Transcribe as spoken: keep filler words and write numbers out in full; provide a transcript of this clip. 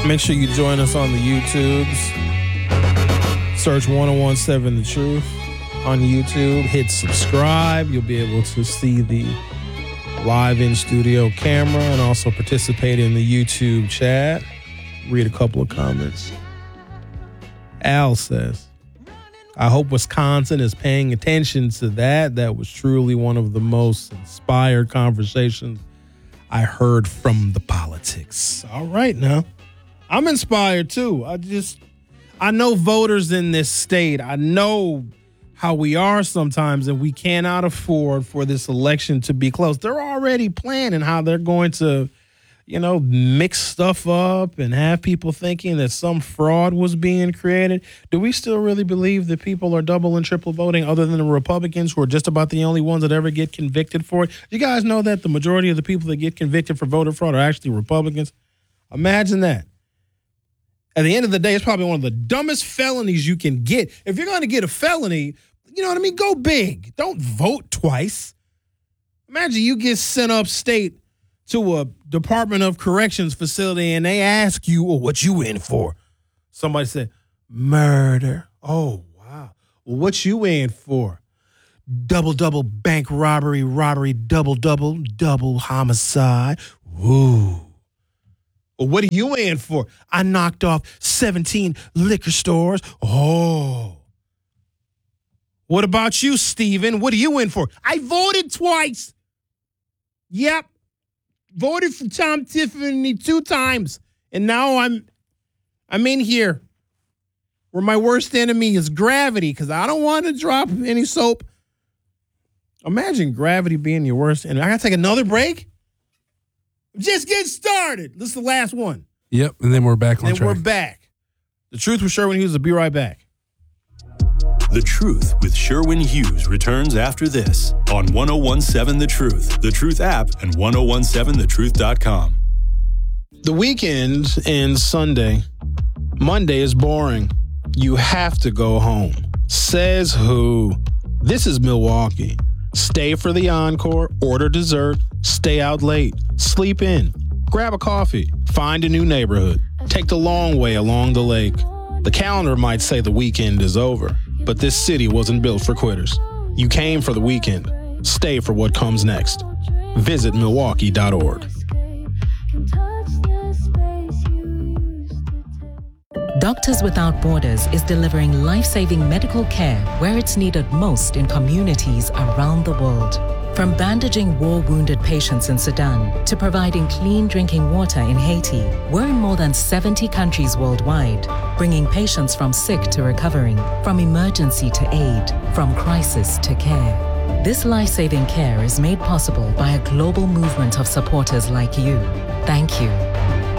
Make sure you join us on the YouTubes. Search ten seventeen The Truth on YouTube. Hit subscribe. You'll be able to see the live in-studio camera and also participate in the YouTube chat. Read a couple of comments. Al says, I hope Wisconsin is paying attention to that. That was truly one of the most inspired conversations I heard from the politics. All right now. I'm inspired too. I just, I know voters in this state. I know how we are sometimes, and we cannot afford for this election to be close. They're already planning how they're going to, you know, mix stuff up and have people thinking that some fraud was being created. Do we still really believe that people are double and triple voting other than the Republicans, who are just about the only ones that ever get convicted for it? You guys know that the majority of the people that get convicted for voter fraud are actually Republicans? Imagine that. At the end of the day, it's probably one of the dumbest felonies you can get. If you're going to get a felony, you know what I mean? Go big. Don't vote twice. Imagine you get sent upstate to a Department of Corrections facility and they ask you, well, what you in for? Somebody said, murder. Oh, wow. Well, what you in for? Double, double bank robbery, robbery, double, double, double homicide. Woo. Well, what are you in for? I knocked off seventeen liquor stores. Oh. What about you, Steven? What are you in for? I voted twice. Yep. Voted for Tom Tiffany two times. And now I'm I'm in here where my worst enemy is gravity, because I don't want to drop any soap. Imagine gravity being your worst enemy. I got to take another break? Just get started. This is the last one. Yep, and then we're back on and track. And we're back. The Truth with Sherwin Hughes will be right back. The Truth with Sherwin Hughes returns after this on ten seventeen The Truth, The Truth app, and ten seventeen the truth dot com. The weekend ends Sunday. Monday is boring. You have to go home. Says who? This is Milwaukee. Stay for the encore, order dessert, stay out late, sleep in, grab a coffee, find a new neighborhood, take the long way along the lake. The calendar might say the weekend is over, but this city wasn't built for quitters. You came for the weekend. Stay for what comes next. Visit Milwaukee dot org. Doctors Without Borders is delivering life-saving medical care where it's needed most in communities around the world. From bandaging war-wounded patients in Sudan to providing clean drinking water in Haiti, we're in more than seventy countries worldwide, bringing patients from sick to recovering, from emergency to aid, from crisis to care. This life-saving care is made possible by a global movement of supporters like you. Thank you.